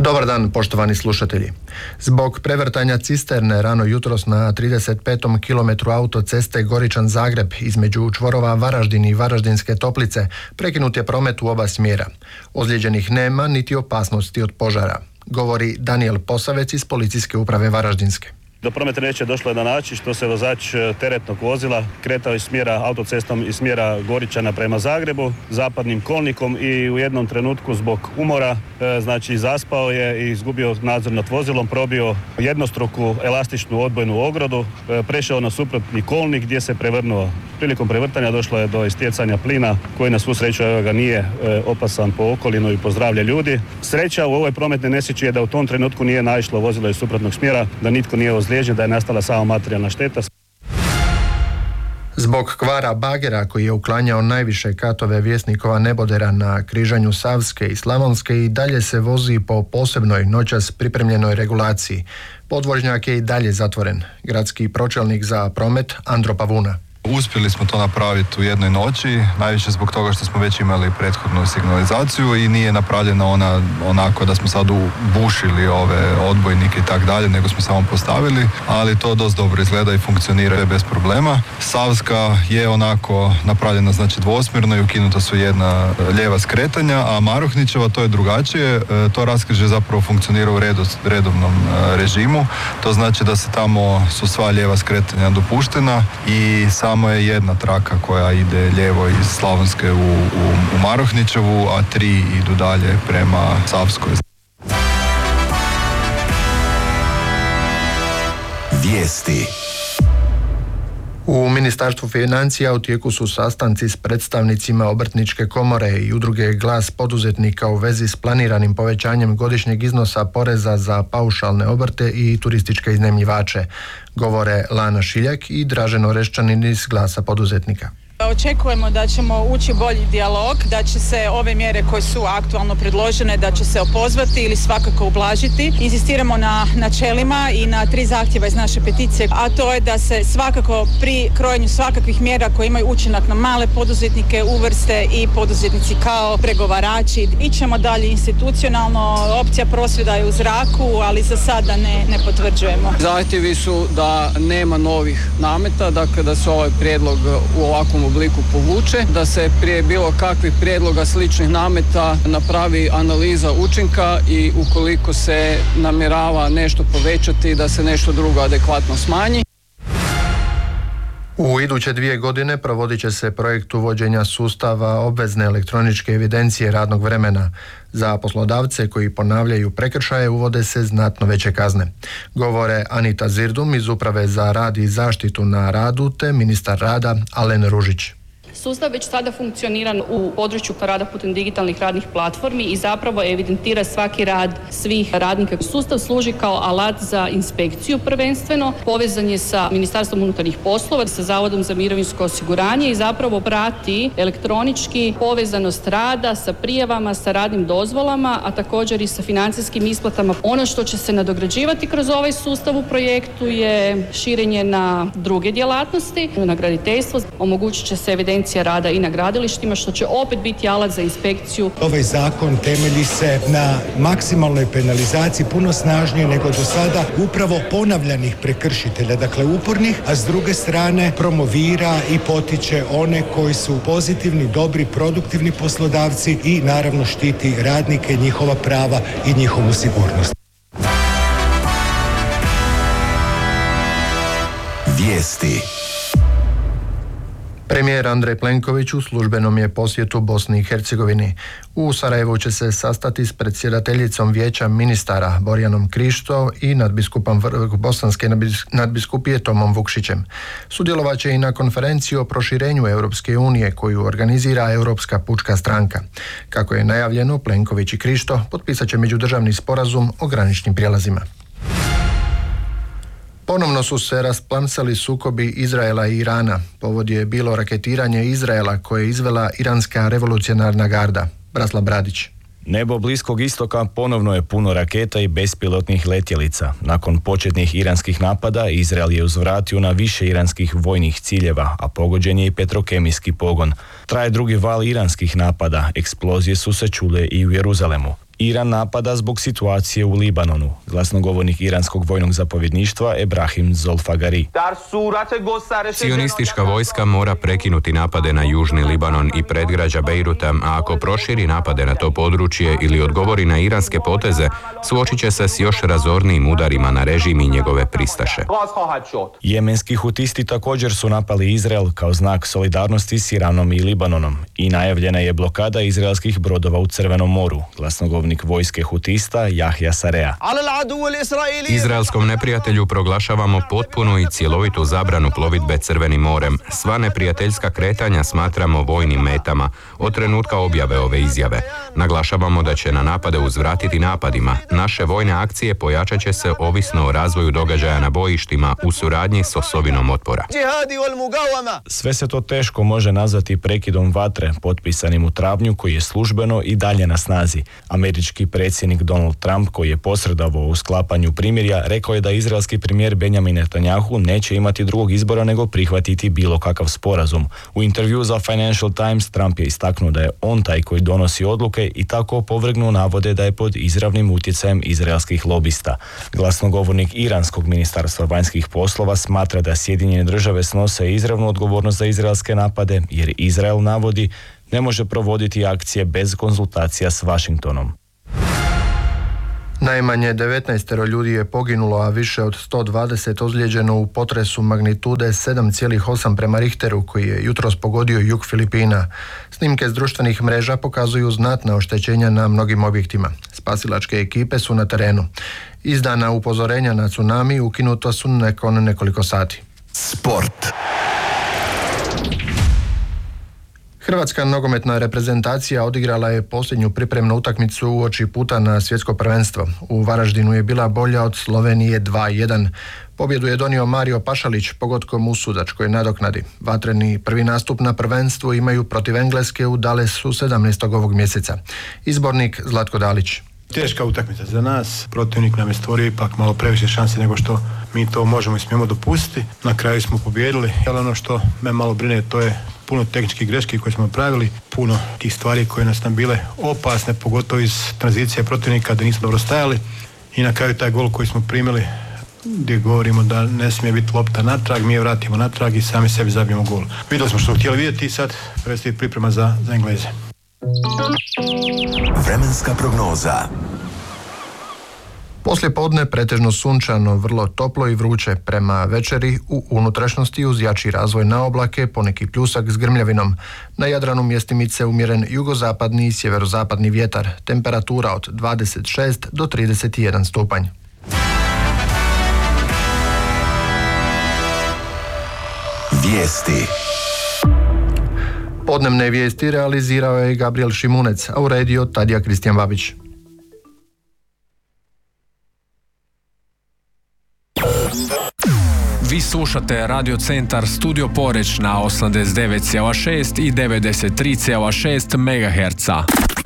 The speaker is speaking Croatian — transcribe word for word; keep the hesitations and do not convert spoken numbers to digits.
Dobar dan, poštovani slušatelji. Zbog prevrtanja cisterne rano jutros na trideset petom kilometru autoceste Goričan-Zagreb između čvorova Varaždin i Varaždinske Toplice prekinut je promet u oba smjera. Ozlijeđenih nema niti opasnosti od požara, govori Danijel Posavec iz Policijske uprave Varaždinske. Do prometne nesreće došlo je na način što se vozač teretnog vozila kretao iz smjera autocestom iz smjera Goričana prema Zagrebu zapadnim kolnikom i u jednom trenutku zbog umora znači zaspao je i izgubio nadzor nad vozilom, probio jednostruku elastičnu odbojnu ogradu, prešao na suprotni kolnik gdje se prevrnuo. Prilikom prevrtanja došlo je do istjecanja plina koji na svu sreću ga nije opasan po okolinu i po zdravlje ljudi. Sreća u ovoj prometnoj nesreći je da u tom trenutku nije naišlo vozilo iz suprotnog smjera, da nitko nije ozlijeđen, da je nastala samo materijalna šteta. Zbog kvara bagera koji je uklanjao najviše katove Vjesnikova nebodera na križanju Savske i Slavonske i dalje se vozi po posebnoj noćas pripremljenoj regulaciji. Podvožnjak je i dalje zatvoren. Gradski pročelnik za promet Andro Pavuna. Uspjeli smo to napraviti u jednoj noći, najviše zbog toga što smo već imali prethodnu signalizaciju i nije napravljena ona onako da smo sad ubušili ove odbojnike i tak dalje, nego smo samo postavili, ali to dosta dobro izgleda i funkcionira bez problema. Savska je onako napravljena znači dvosmjerno i ukinuta su jedna lijeva skretanja, a Maruhnićeva to je drugačije, to raskrižje zapravo funkcionira u redu, redovnom režimu, to znači da se tamo su sva lijeva skretanja dopuštena i sa Samo je jedna traka koja ide lijevo iz Slavonske u, u, u Maruhnićevu, a tri idu dalje prema Savskoj. Vijesti. U Ministarstvu financija u tijeku su sastanci s predstavnicima Obrtničke komore i udruge Glas poduzetnika u vezi s planiranim povećanjem godišnjeg iznosa poreza za paušalne obrte i turističke iznajmljivače, govore Lana Šiljak i Dražen Oreščanin iz Glasa poduzetnika. Očekujemo da ćemo ući bolji dijalog, da će se ove mjere koje su aktualno predložene, da će se opozvati ili svakako ublažiti. Inzistiramo na načelima i na tri zahtjeva iz naše peticije, a to je da se svakako pri krojenju svakakvih mjera koje imaju učinak na male poduzetnike uvrste i poduzetnici kao pregovarači. Ićemo dalje institucionalno, opcija prosvjeda je u zraku, ali za sada ne, ne potvrđujemo. Zahtjevi su da nema novih nameta, dakle da se ovaj prijedlog u ovakvom obliku povuče, da se prije bilo kakvih prijedloga sličnih nameta napravi analiza učinka i ukoliko se namjerava nešto povećati, da se nešto drugo adekvatno smanji. U iduće dvije godine provodit će se projekt uvođenja sustava obvezne elektroničke evidencije radnog vremena. Za poslodavce koji ponavljaju prekršaje uvode se znatno veće kazne, govore Anita Zirdum iz Uprave za rad i zaštitu na radu te ministar rada Alen Ružić. Sustav već sada funkcionira u području rada putem digitalnih radnih platformi i zapravo evidentira svaki rad svih radnika. Sustav služi kao alat za inspekciju prvenstveno, povezan je sa Ministarstvom unutarnjih poslova, sa Zavodom za mirovinsko osiguranje i zapravo prati elektronički povezanost rada sa prijavama, sa radnim dozvolama, a također i sa financijskim isplatama. Ono što će se nadograđivati kroz ovaj sustav u projektu je širenje na druge djelatnosti, na graditeljstvo, omogućit će se evidencija rada i na gradilištima, što će opet biti alat za inspekciju. Ovaj zakon temelji se na maksimalnoj penalizaciji, puno snažnije nego do sada, upravo ponavljanih prekršitelja, dakle upornih, a s druge strane promovira i potiče one koji su pozitivni, dobri, produktivni poslodavci i naravno štiti radnike, njihova prava i njihovu sigurnost. Vijesti. Premijer Andrej Plenković u službenom je posjetu Bosni i Hercegovini. U Sarajevu će se sastati s predsjedateljicom Vijeća ministara Borjanom Krišto i nadbiskupom Bosanske nadbiskupije Tomom Vukšićem. Sudjelovat će i na konferenciji o proširenju Europske unije koju organizira Europska pučka stranka. Kako je najavljeno, Plenković i Krišto potpisat će međudržavni sporazum o graničnim prijelazima. Ponovno su se rasplamsali sukobi Izraela i Irana. Povod je bilo raketiranje Izraela koje je izvela iranska revolucionarna garda. Brasla Bradić. Nebo Bliskog istoka ponovno je puno raketa i bespilotnih letjelica. Nakon početnih iranskih napada, Izrael je uzvratio na više iranskih vojnih ciljeva, a pogođen je i petrokemijski pogon. Traje drugi val iranskih napada, eksplozije su se čule i u Jeruzalemu. Iran napada zbog situacije u Libanonu. Glasnogovornik iranskog vojnog zapovjedništva Ebrahim Zolfagari. Sionistička vojska mora prekinuti napade na južni Libanon i predgrađa Bejruta, a ako proširi napade na to područje ili odgovori na iranske poteze, suočit će se s još razornijim udarima na režim i njegove pristaše. Jemenski hutisti također su napali Izrael kao znak solidarnosti s Iranom i Libanonom i najavljena je blokada izraelskih brodova u Crvenom moru. Glasnogovornik vojske hutista Jahja Sarea. Izraelskom neprijatelju proglašavamo potpunu i cjelovitu zabranu plovidbe Crvenim morem. Sva neprijateljska kretanja smatramo vojnim metama od trenutka objave ove izjave. Naglašavamo da će na napade uzvratiti napadima. Naše vojne akcije pojačat će se ovisno o razvoju događaja na bojištima u suradnji s osobinom otpora. Sve se to teško može nazvati prekidom vatre, potpisanim u travnju, koji je službeno i dalje na snazi. Američki predsjednik Donald Trump, koji je posredovao u sklapanju primirja, rekao je da izraelski premijer Benjamin Netanyahu neće imati drugog izbora nego prihvatiti bilo kakav sporazum. U intervju za Financial Times Trump je istaknuo da je on taj koji donosi odluke i tako opovrgnuo navode da je pod izravnim utjecajem izraelskih lobista. Glasnogovornik iranskog ministarstva vanjskih poslova smatra da Sjedinjene države snose izravnu odgovornost za izraelske napade, jer Izrael, navodi, ne može provoditi akcije bez konzultacija s Washingtonom. Najmanje devetnaest ljudi je poginulo, a više od sto dvadeset ozlijeđeno u potresu magnitude sedam zarez osam prema Richteru, koji je jutros pogodio jug Filipina. Snimke s društvenih mreža pokazuju znatna oštećenja na mnogim objektima. Spasilačke ekipe su na terenu. Izdana upozorenja na tsunami ukinuta su nakon nekoliko sati. Sport. Hrvatska nogometna reprezentacija odigrala je posljednju pripremnu utakmicu uoči puta na svjetsko prvenstvo. U Varaždinu je bila bolja od Slovenije dva jedan. Pobjedu je donio Mario Pašalić pogodkom u sudačkoj nadoknadi. Vatreni prvi nastup na prvenstvu imaju protiv Engleske u Dallasu sedamnaestog ovog mjeseca. Izbornik Zlatko Dalić. Teška utakmica za nas, protivnik nam je stvorio ipak malo previše šanse nego što mi to možemo i smijemo dopustiti. Na kraju smo pobijedili, ali ono što me malo brine, to je puno tehničkih greški koje smo pravili, puno tih stvari koje nas nam bile opasne, pogotovo iz tranzicije protivnika da nismo dobro stajali, i na kraju taj gol koji smo primili gdje govorimo da ne smije biti lopta natrag, mi je vratimo natrag i sami sebi zabijemo gol. Vidjeli smo što smo htjeli vidjeti i sad predstoji priprema za, za Engleze. Vremenska prognoza. Poslije podne pretežno sunčano, vrlo toplo i vruće. Prema večeri u unutrašnjosti uz jači razvoj na oblake, poneki pljusak s grmljavinom. Na Jadranu mjestimice umjeren jugozapadni i sjeverozapadni vjetar. Temperatura od dvadeset šest do trideset jedan stupanj. Vijesti. Podnevne vijesti realizirao je Gabriel Šimunec, a uredio Tadija Kristijan Babić. Vi slušate Radio Centar Studio Poreč na osamdeset devet zarez šest i devedeset tri zarez šest megaherca.